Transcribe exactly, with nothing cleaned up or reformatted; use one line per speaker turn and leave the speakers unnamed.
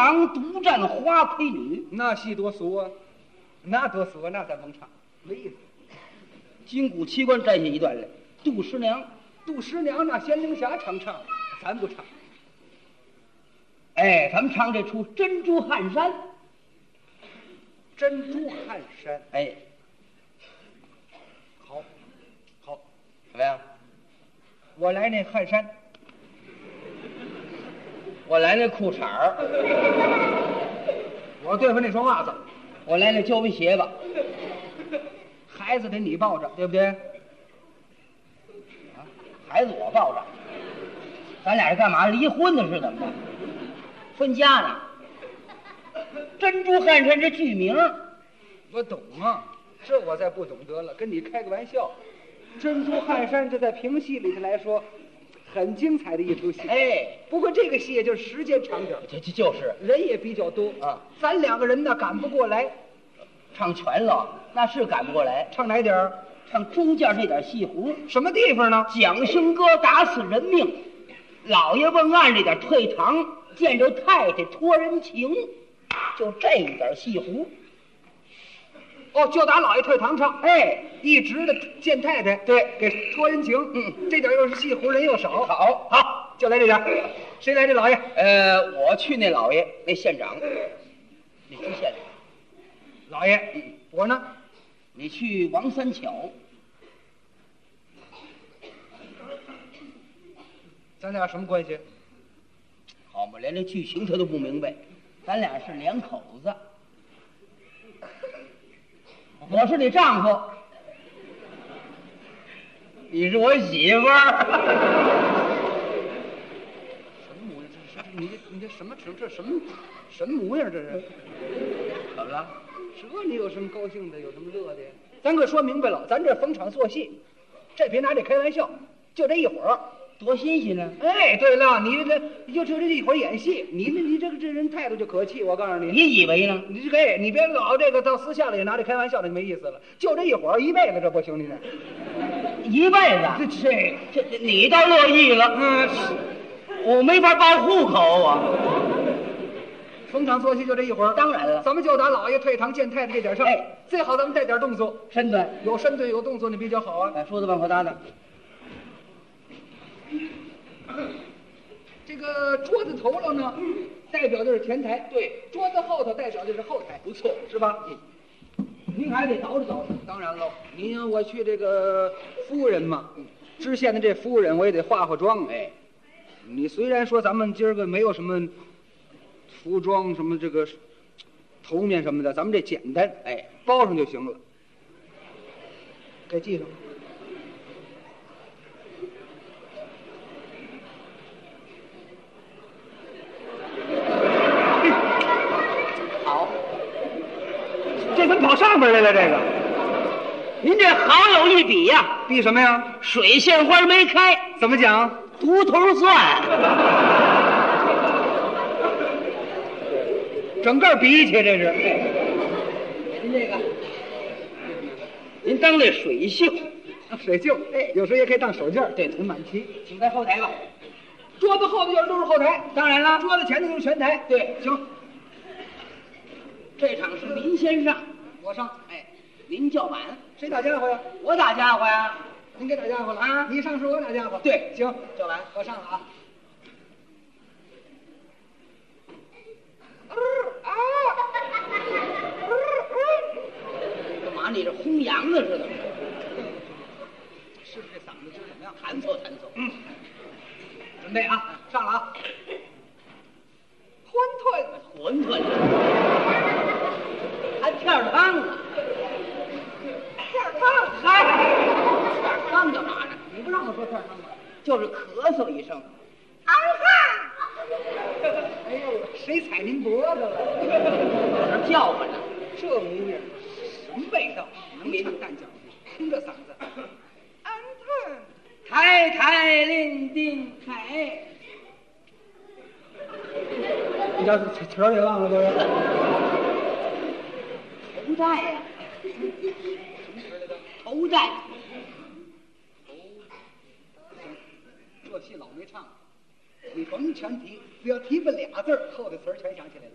王独占花魁女，
那戏多俗啊，那多俗啊，那咱甭唱，没意思。
金鼓七关摘下一段来，杜十娘，
杜十娘那仙灵侠常唱，咱不唱。
哎，咱们唱这出珍珠汗衫。
珍珠汗衫，
哎，
好，好，
怎么样？
我来那汗衫，
我来那裤衩儿，
我对付那双袜子，
我来那胶皮鞋吧。
孩子得你抱着，对不对？
啊，孩子我抱着，咱俩是干嘛？离婚的是怎么着？分家呢？珍珠汗衫是剧名，
我懂啊，这我再不懂得了，跟你开个玩笑。珍珠汗衫这在评戏里头来说，很精彩的一出戏。
哎，
不过这个戏也就时间长点，
这这就是
人也比较多
啊。
咱两个人呢赶不过来，
唱全了，那是赶不过来。
唱哪点儿？
唱中间这点戏胡。
什么地方呢？
蒋兴哥打死人命，老爷问案这点退堂，见着太太托人情，就这一点戏胡。
哦，就打老爷退堂唱，
哎，
一直的见太太，
对，
给托人情，
嗯，
这点又是戏胡，人又少，
好，
好，就来这点。谁来这老爷？
呃，我去那老爷，那县长，那知县长。
老爷，嗯，我呢？
你去王三巧。
咱俩什么关系？
好嘛，连这剧情他都不明白，咱俩是两口子。我是你丈夫，你是我媳妇儿。
什么模样？这是你这你这什么这这什么什么模样？这是
怎么了？
这你有什么高兴的？有什么乐的呀？咱可说明白了，咱这逢场作戏，这别拿这开玩笑，就这一会儿。
多新鲜呢！
哎，对了，你这你就就这一会儿演戏，你那你这个这人态度就可气，我告诉你。
你以为呢？
你这个哎，你别老这个到私下里拿这开玩笑，那就没意思了。就这一会儿，一辈子这不行，你这
一辈子。
这
这这你倒乐意了，
嗯，
我没法报户口啊。
逢场作戏就这一会儿，
当然了，
咱们就打老爷退堂见太太这点上，
哎，
最好咱们带点动作，
身段
有身段有动作，那比较好啊。
哎，说的往后搭的。
这个桌子头了呢，代表的是前台；对，桌子后头代表的是后台，
不错，
是吧？
嗯，您还得捯饬捯饬。
当然喽，您我去这个夫人嘛，知县的这夫人，我也得化化妆。
哎，
你虽然说咱们今儿个没有什么服装，什么这个头面什么的，咱们这简单，
哎，
包上就行了。给系上。这怎么跑上边来了？这个，
您这好有一比呀、啊！
比什么呀？
水仙花没开，
怎么讲？
独头蒜。
整个比起这是。
您这个，您当这水袖，
水袖，
哎，
有时也可以当手绢，
对，
很满齐。
请在后台吧。
桌子后头就是都是后台，
当然了，
桌子前头就是前台。
对，
行。
这场是您先上，
我上。
哎，您叫板。
谁打家伙呀？
我打家伙呀。
您给打家伙了
啊？
你上是我打家伙。
对，
行，
叫板，
我上了啊。啊！
干嘛？你这轰羊的似的？
是不是这嗓子今儿怎么样？
弹奏弹奏。
嗯。准备啊，上了啊。馄饨，
馄饨，还片儿汤呢？
片儿汤，
嗨，片儿汤干嘛呢？
你不让我说片儿汤吗？
就是咳嗽一声，
啊哈！哎呦，谁踩您脖子了？
我这叫唤呢。
这模样，什么味道？能唱蛋饺子？听这嗓子，安特，
抬抬拎丁抬。
你这词儿也忘了都是。
头债呀、啊，
什么词来着？
头债。
这戏老没唱，你甭全提，只要提个俩字儿，后头词儿全想起来了。